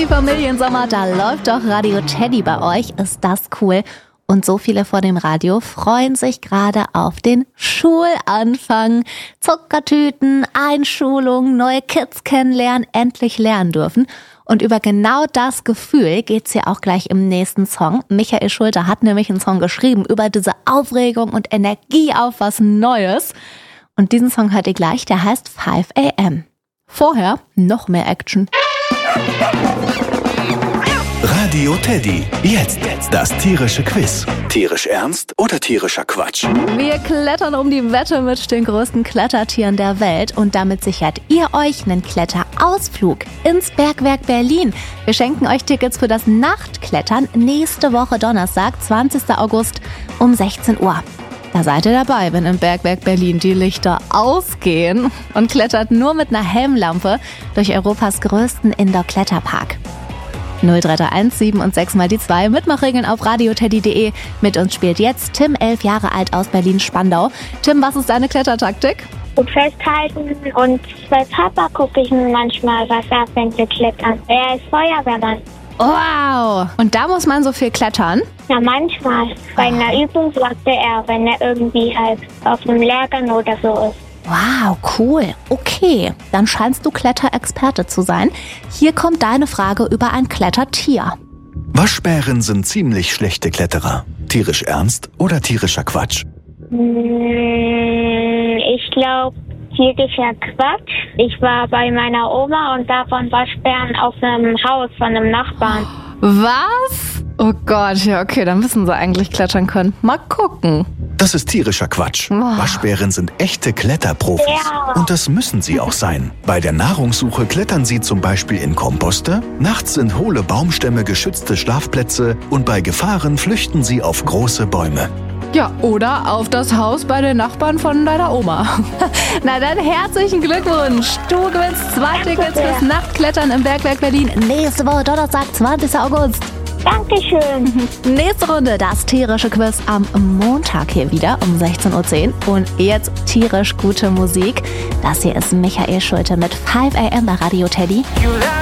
Happy Familiensommer, da läuft doch Radio Teddy bei euch. Ist das cool? Und so viele vor dem Radio freuen sich gerade auf den Schulanfang. Zuckertüten, Einschulung, neue Kids kennenlernen, endlich lernen dürfen. Und über genau das Gefühl geht's hier auch gleich im nächsten Song. Michael Schulte hat nämlich einen Song geschrieben über diese Aufregung und Energie auf was Neues. Und diesen Song hört ihr gleich, der heißt 5 AM. Vorher noch mehr Action. Radio Teddy. Jetzt das tierische Quiz. Tierisch ernst oder tierischer Quatsch? Wir klettern um die Wette mit den größten Klettertieren der Welt und damit sichert ihr euch einen Kletterausflug ins Bergwerk Berlin. Wir schenken euch Tickets für das Nachtklettern nächste Woche Donnerstag, 20. August um 16 Uhr. Da seid ihr dabei, wenn im Bergwerk Berlin die Lichter ausgehen und klettert nur mit einer Helmlampe durch Europas größten Indoor-Kletterpark. 0331 7 und 6 mal die 2. Mitmachregeln auf radioteddy.de. Mit uns spielt jetzt Tim, 11 Jahre alt aus Berlin-Spandau. Tim, was ist deine Klettertaktik? Gut festhalten und bei Papa gucke ich mir manchmal was ab, wenn wir klettern. Er ist Feuerwehrmann. Wow! Und da muss man so viel klettern? Ja, manchmal. Bei einer Übung sagte er, wenn er irgendwie halt auf einem Lehrgang oder so ist. Wow, cool. Okay, dann scheinst du Kletterexperte zu sein. Hier kommt deine Frage über ein Klettertier. Waschbären sind ziemlich schlechte Kletterer. Tierisch ernst oder tierischer Quatsch? Ich glaube, tierischer Quatsch. Ich war bei meiner Oma und da waren Waschbären auf einem Haus von einem Nachbarn. Was? Oh Gott, ja okay, dann müssen sie eigentlich klettern können. Mal gucken. Das ist tierischer Quatsch. Waschbären sind echte Kletterprofis. Ja. Und das müssen sie auch sein. Bei der Nahrungssuche klettern sie zum Beispiel in Komposte, nachts sind hohle Baumstämme geschützte Schlafplätze und bei Gefahren flüchten sie auf große Bäume. Ja, oder auf das Haus bei den Nachbarn von deiner Oma. Na dann herzlichen Glückwunsch. Du gewinnst 2 Tickets fürs Nachtklettern im Bergwerk Berlin. Nächste Woche Donnerstag, 20. August. Dankeschön. Nächste Runde, das tierische Quiz am Montag hier wieder um 16.10 Uhr. Und jetzt tierisch gute Musik. Das hier ist Michael Schulte mit 5 AM bei Radio Teddy.